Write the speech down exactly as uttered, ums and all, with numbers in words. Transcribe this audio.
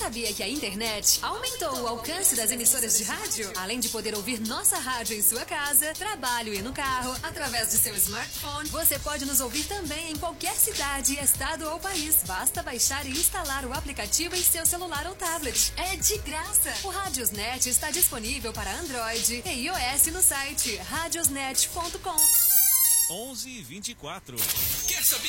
sabia que a internet aumentou o alcance das emissoras de rádio? Além de poder ouvir nossa rádio em sua casa, trabalho e no carro, através de seu smartphone, você pode nos ouvir também em qualquer cidade, estado ou país. Basta baixar e instalar o aplicativo em seu celular ou tablet. É de graça! O Radiosnet está disponível para Android e iOS no site radiosnet ponto com. onze e vinte e quatro. Quer saber